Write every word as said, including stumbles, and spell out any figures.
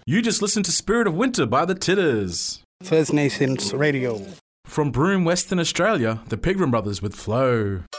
You just listened to Spirit of Winter by the Titters. First Nations Radio. From Broome, Western Australia, the Pegram Brothers with Flow.